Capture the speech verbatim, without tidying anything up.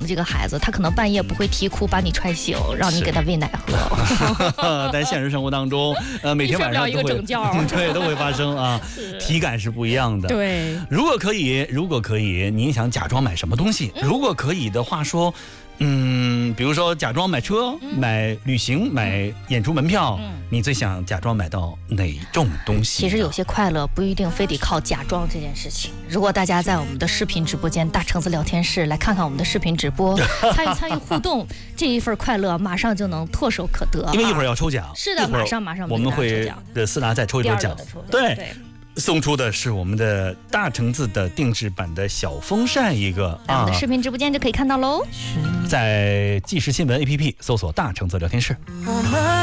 的这个孩子，他可能半夜不会啼哭把你踹醒，让你给他喂奶喝。 在现实生活当中，呃，每天晚上都会， 一个整觉对，都会发生啊，体感是不一样的。 对， 如果可以，如果可以，你想假装买什么东西？嗯、如果可以的话说。嗯，比如说假装买车、嗯、买旅行、买演出门票、嗯，你最想假装买到哪种东西？ 其实有些快乐不一定非得靠假装这件事情。如果大家在我们的视频直播间大橙子聊天室来看看我们的视频直播，参与参与互动，这一份快乐马上就能唾手可得。 因为一会儿要抽奖， 是的，马上马上我们会的思达再抽一波奖，对。对，送出的是我们的大橙子的定制版的小风扇一个， 在我们的视频直播间就可以看到喽。 在即时新闻 A P P 搜索大橙子聊天室。